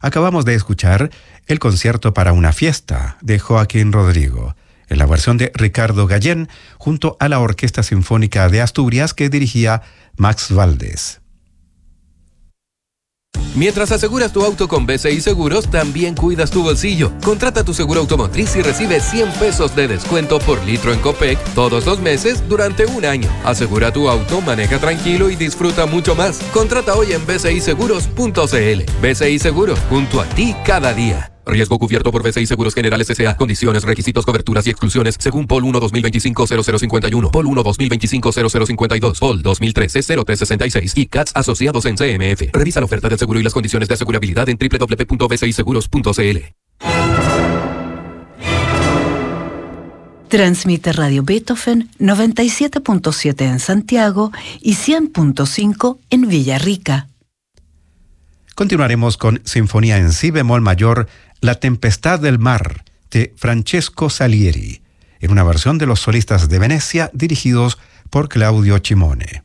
Acabamos de escuchar el concierto para una fiesta de Joaquín Rodrigo, en la versión de Ricardo Gallén, junto a la Orquesta Sinfónica de Asturias que dirigía Max Valdés. Mientras aseguras tu auto con BCI Seguros, también cuidas tu bolsillo. Contrata tu seguro automotriz y recibe 100 pesos de descuento por litro en Copec todos los meses durante un año. Asegura tu auto, maneja tranquilo y disfruta mucho más. Contrata hoy en bciseguros.cl. BCI Seguros, junto a ti cada día. Riesgo cubierto por BCI Seguros Generales S.A. Condiciones, requisitos, coberturas y exclusiones según POL 1 2025-0051, POL 1 2025-0052, POL 2013-0366 y CATS asociados en CMF. Revisa la oferta del seguro y las condiciones de asegurabilidad en www.bciseguros.cl. Transmite Radio Beethoven 97.7 en Santiago y 100.5 en Villarrica. Continuaremos con Sinfonía en Si bemol mayor, La Tempestad del Mar, de Francesco Salieri, en una versión de los solistas de Venecia dirigidos por Claudio Cimone.